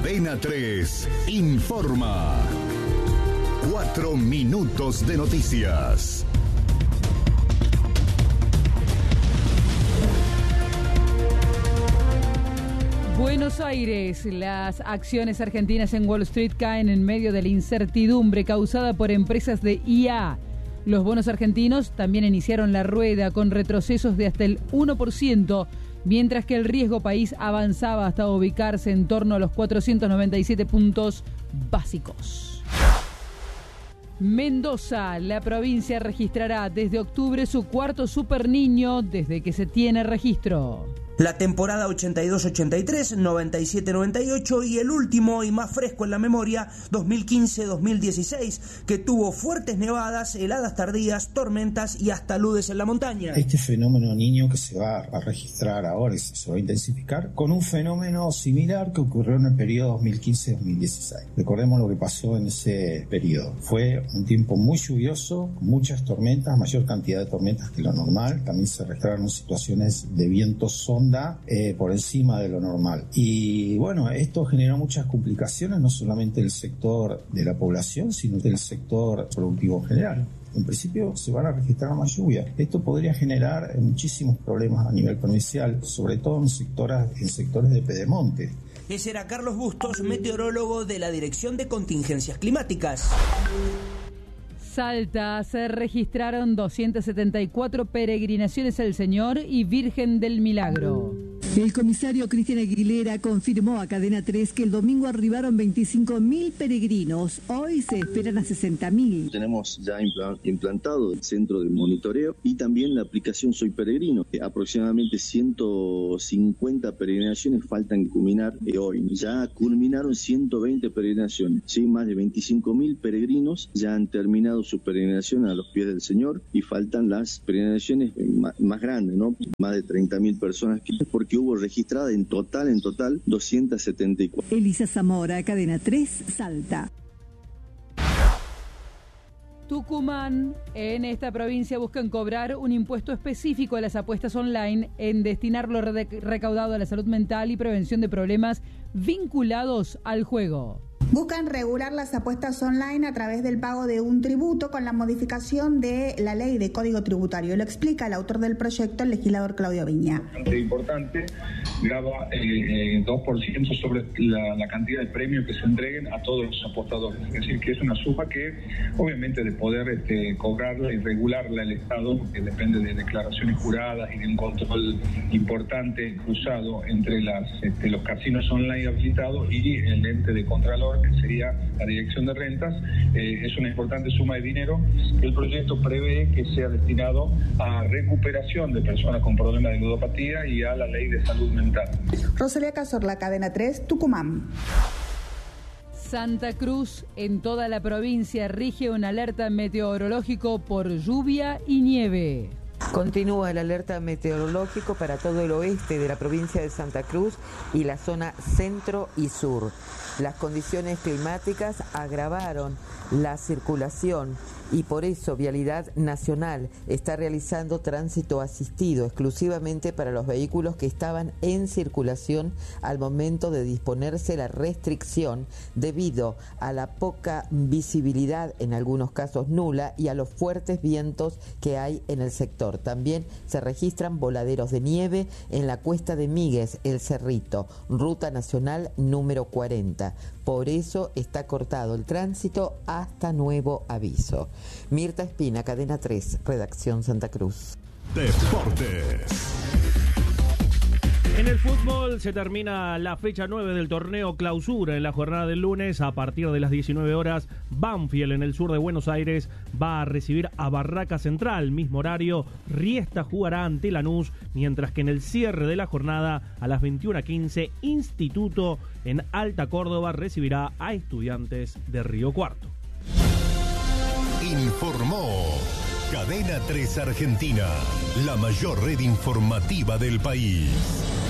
Cadena 3 informa. 4 minutos de noticias. Buenos Aires. Las acciones argentinas en Wall Street caen en medio de la incertidumbre causada por empresas de IA. Los bonos argentinos también iniciaron la rueda con retrocesos de hasta el 1%, mientras que el riesgo país avanzaba hasta ubicarse en torno a los 497 puntos básicos. Mendoza, la provincia registrará desde octubre su cuarto superniño desde que se tiene registro. La temporada 82-83, 97-98 y el último y más fresco en la memoria, 2015-2016, que tuvo fuertes nevadas, heladas tardías, tormentas y hasta aludes en la montaña. Este fenómeno niño que se va a registrar ahora, se va a intensificar, con un fenómeno similar que ocurrió en el periodo 2015-2016. Recordemos lo que pasó en ese periodo. Fue un tiempo muy lluvioso, muchas tormentas, mayor cantidad de tormentas que lo normal. También se registraron situaciones de viento sonda por encima de lo normal. Y bueno, esto generó muchas complicaciones, no solamente del sector de la población, sino del sector productivo en general. En principio se van a registrar más lluvias. Esto podría generar muchísimos problemas a nivel provincial, sobre todo en sectores de pedemonte. Ese era Carlos Bustos, meteorólogo de la Dirección de Contingencias Climáticas. Salta, se registraron 274 peregrinaciones al Señor y Virgen del Milagro. El comisario Cristian Aguilera confirmó a Cadena 3 que el domingo arribaron 25.000 peregrinos. Hoy se esperan a 60.000. Tenemos ya implantado el centro de monitoreo y también la aplicación Soy Peregrino. Aproximadamente 150 peregrinaciones faltan culminar hoy. Ya culminaron 120 peregrinaciones. ¿Sí? Más de 25.000 peregrinos ya han terminado su peregrinación a los pies del Señor y faltan las peregrinaciones más grandes, ¿no? Más de 30.000 personas, porque hubo registrada en total 274. Elisa Zamora, Cadena 3, Salta. Tucumán, en esta provincia buscan cobrar un impuesto específico a las apuestas online en destinar lo recaudado a la salud mental y prevención de problemas vinculados al juego. Buscan regular las apuestas online a través del pago de un tributo con la modificación de la ley de Código Tributario. Lo explica el autor del proyecto, el legislador Claudio Viña. Bastante importante, grava 2% sobre la cantidad de premios que se entreguen a todos los apostadores. Es decir, que es una suma que, obviamente, de poder cobrarla y regularla el Estado, que depende de declaraciones juradas y de un control importante cruzado entre los casinos online habilitados y el ente de Contralor, que sería la Dirección de Rentas. Es una importante suma de dinero que el proyecto prevé que sea destinado a recuperación de personas con problemas de ludopatía y a la ley de salud mental. Rosalía Cazorla, Cadena 3, Tucumán. Santa Cruz, en toda la provincia rige una alerta meteorológico por lluvia y nieve. Continúa el alerta meteorológico para todo el oeste de la provincia de Santa Cruz y la zona centro y sur. Las condiciones climáticas agravaron la circulación y por eso Vialidad Nacional está realizando tránsito asistido exclusivamente para los vehículos que estaban en circulación al momento de disponerse la restricción debido a la poca visibilidad, en algunos casos nula, y a los fuertes vientos que hay en el sector. También se registran voladeros de nieve en la cuesta de Míguez, El Cerrito, ruta nacional número 40. Por eso está cortado el tránsito hasta nuevo aviso. Mirta Espina, Cadena 3, Redacción Santa Cruz. Deportes. En el fútbol se termina la fecha 9 del torneo Clausura en la jornada del lunes. A partir de las 19 horas, Banfield en el sur de Buenos Aires va a recibir a Barraca Central. Mismo horario, Riestra jugará ante Lanús, mientras que en el cierre de la jornada, a las 21:15, Instituto en Alta Córdoba recibirá a Estudiantes de Río Cuarto. Informó Cadena 3 Argentina, la mayor red informativa del país.